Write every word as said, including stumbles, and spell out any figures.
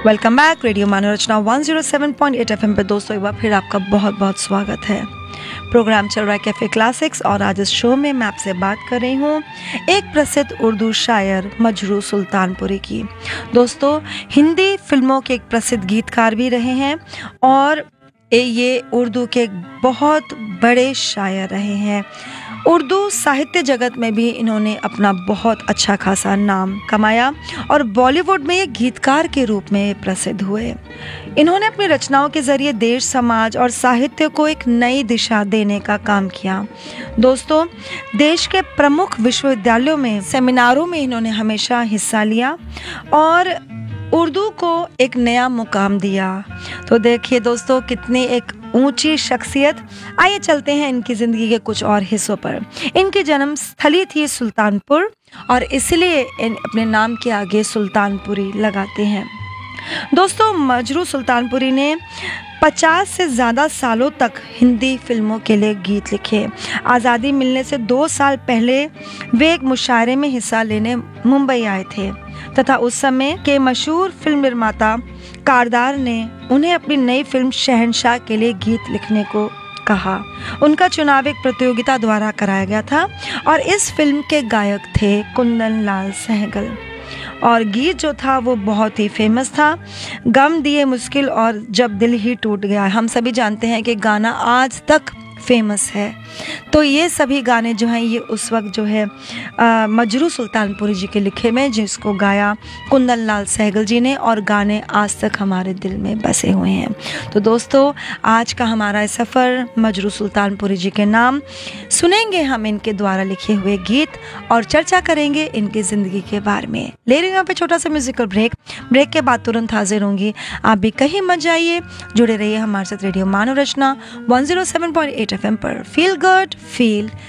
Welcome back radio मनोरचना one zero seven point eight FM पे दोस्तों एक बार फिर आपका बहुत बहुत स्वागत है। प्रोग्राम चल रहा है कैफ़े क्लासिक्स और आज इस शो में मैं आपसे बात कर रही हूँ एक प्रसिद्ध उर्दू शायर मजरू सुल्तानपुरी की। दोस्तों हिंदी फिल्मों के एक प्रसिद्ध गीतकार भी रहे हैं और ये उर्दू के बहुत बड़े शायर रहे हैं। उर्दू साहित्य जगत में भी इन्होंने अपना बहुत अच्छा खासा नाम कमाया और बॉलीवुड में ये गीतकार के रूप में प्रसिद्ध हुए। इन्होंने अपनी रचनाओं के ज़रिए देश, समाज और साहित्य को एक नई दिशा देने का काम किया। दोस्तों देश के प्रमुख विश्वविद्यालयों में सेमिनारों में इन्होंने हमेशा हिस्सा लिया और उर्दू को एक नया मुकाम दिया। तो देखिए दोस्तों कितनी एक ऊंची शख्सियत। आइए चलते हैं इनकी ज़िंदगी के कुछ और हिस्सों पर। इनकी जन्म स्थली थी सुल्तानपुर और इसलिए इन अपने नाम के आगे सुल्तानपुरी लगाते हैं। दोस्तों मजरू सुल्तानपुरी ने पचास से ज़्यादा सालों तक हिंदी फिल्मों के लिए गीत लिखे। आज़ादी मिलने से दो साल पहले वे एक मुशायरे में हिस्सा लेने मुंबई आए थे तथा उस समय के मशहूर फिल्म निर्माता कारदार ने उन्हें अपनी नई फिल्म शहंशाह के लिए गीत लिखने को कहा। उनका चुनाव एक प्रतियोगिता द्वारा कराया गया था और इस फिल्म के गायक थे कुंदन लाल सहगल और गीत जो था वो बहुत ही फेमस था, गम दिए मुश्किल और जब दिल ही टूट गया। हम सभी जानते हैं कि गाना आज तक फेमस है। तो ये सभी गाने जो हैं ये उस वक्त जो है आ, मजरू सुल्तानपुरी जी के लिखे में, जिसको गाया कुंदन लाल सहगल जी ने और गाने आज तक हमारे दिल में बसे हुए हैं। तो दोस्तों आज का हमारा सफ़र मजरू सुल्तानपुरी जी के नाम सुनेंगे हम इनके द्वारा लिखे हुए गीत और चर्चा करेंगे इनकी ज़िंदगी के बारे में। ले रही हूँ यहाँ पे छोटा सा म्यूजिकल ब्रेक। ब्रेक के बाद तुरंत हाजिर होंगी। आप भी कहीं मत जाइए, जुड़े रहिए हमारे साथ radio मनोरचना one zero seven point eight F M पर। Feel good feel